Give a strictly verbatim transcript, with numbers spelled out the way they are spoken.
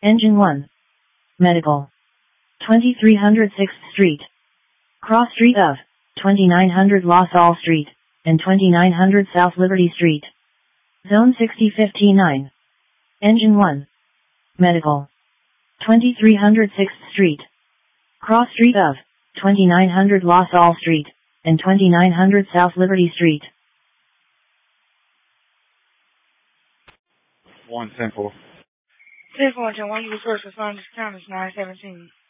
Engine one. Medical. twenty-three hundred sixth Street. Cross Street of, twenty-nine hundred La Salle Street, and twenty-nine hundred South Liberty Street. Zone sixty fifty-nine. Engine one. Medical. twenty-three hundred sixth Street. Cross Street of, twenty-nine hundred La Salle Street, and twenty-nine hundred South Liberty Street. One simple. Six one ten one, you was first responders count is nine seventeen.